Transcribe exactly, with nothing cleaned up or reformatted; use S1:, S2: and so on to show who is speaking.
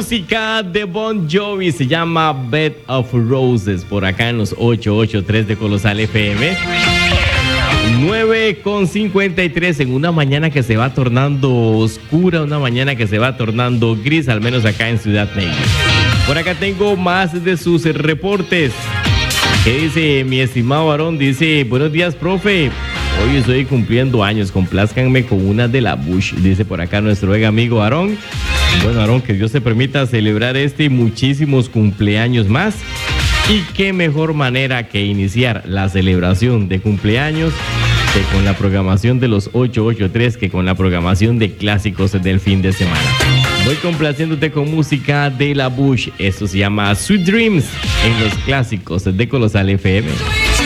S1: Música de Bon Jovi, se llama Bed of Roses, por acá en los ochocientos ochenta y tres de Colosal F M. nueve con cincuenta y tres en una mañana que se va tornando oscura, una mañana que se va tornando gris, al menos acá en Ciudad Neiva. Por acá tengo más de sus reportes. ¿Qué dice mi estimado Aarón? Dice, buenos días, profe. Hoy estoy cumpliendo años, complázcanme con una de la Bush, dice por acá nuestro buen amigo Aarón. Bueno, Aarón, que Dios te permita celebrar este y muchísimos cumpleaños más. Y qué mejor manera que iniciar la celebración de cumpleaños que con la programación de los ochocientos ochenta y tres, que con la programación de clásicos del fin de semana. Voy complaciéndote con música de la Bush. Esto se llama Sweet Dreams en los clásicos de Colosal F M.